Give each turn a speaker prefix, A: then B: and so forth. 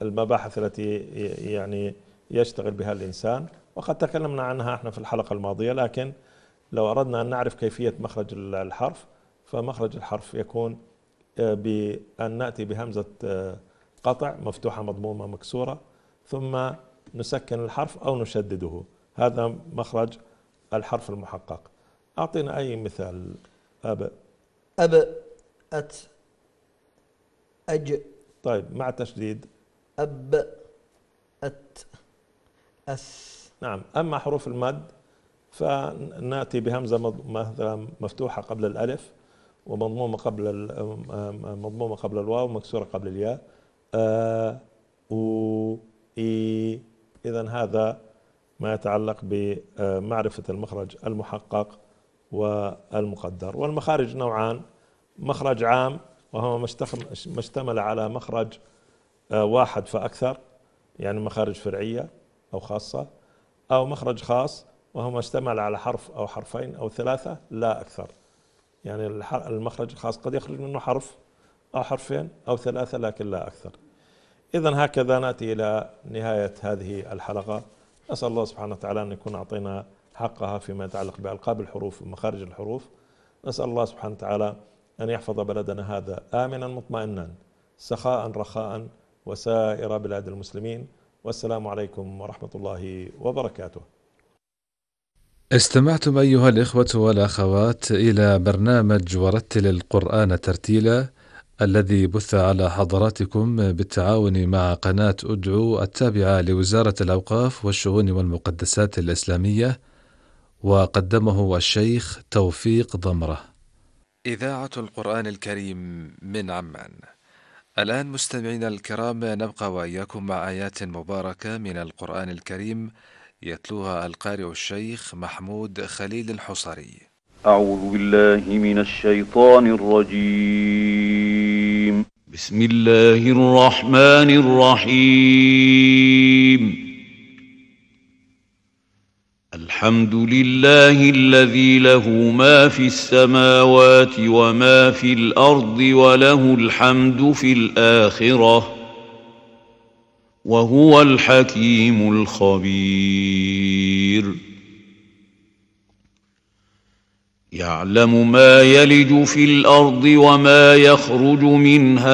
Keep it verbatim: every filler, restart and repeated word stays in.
A: المباحث التي يعني يشتغل بها الإنسان، وقد تكلمنا عنها احنا في الحلقة الماضية. لكن لو أردنا أن نعرف كيفية مخرج الحرف، فمخرج الحرف يكون بأن نأتي بهمزة قطع مفتوحة مضمومة مكسورة، ثم نسكن الحرف أو نشدده. هذا مخرج الحرف المحقق. أعطينا أي مثال. أب
B: أب أت أج. طيب
A: مع تشديد.
B: أب أت أس.
A: نعم. أما حروف المد فنأتي بهمزة مثلا مفتوحة قبل الألف، ومضمومة قبل مضمومة قبل الواو، ومكسورة قبل الياء. أ أو إي. إذن هذا ما يتعلق بمعرفة المخرج المحقق والمقدر. والمخارج نوعان: مخرج عام وهو ما اشتمل على مخرج واحد فأكثر، يعني مخارج فرعية أو خاصة، أو مخرج خاص وهو ما اشتمل على حرف أو حرفين أو ثلاثة لا أكثر. يعني المخرج الخاص قد يخرج منه حرف أو حرفين أو ثلاثة لكن لا أكثر. إذن هكذا نأتي إلى نهاية هذه الحلقة. أسأل الله سبحانه وتعالى أن يكون أعطينا حقها فيما يتعلق بألقاب الحروف ومخارج الحروف. نسأل الله سبحانه وتعالى أن يحفظ بلدنا هذا آمنا مطمئنا سخاء رخاء وسائر بلاد المسلمين. والسلام عليكم ورحمة الله وبركاته.
C: استمعتم أيها الإخوة والأخوات إلى برنامج ورتل القرآن ترتيلا، الذي بث على حضراتكم بالتعاون مع قناة أدعو التابعة لوزارة الأوقاف والشؤون والمقدسات الإسلامية، وقدمه الشيخ توفيق ضمرة. إذاعة القرآن الكريم من عمان. الآن مستمعينا الكرام، نبقى وإياكم مع آيات مباركة من القرآن الكريم يتلوها القارئ الشيخ محمود خليل الحصري.
D: أعوذ بالله من الشيطان الرجيم. بسم الله الرحمن الرحيم. الحمد لله الذي له ما في السماوات وما في الأرض وله الحمد في الآخرة وهو الحكيم الخبير. يعلم ما يلج في الأرض وما يخرج منها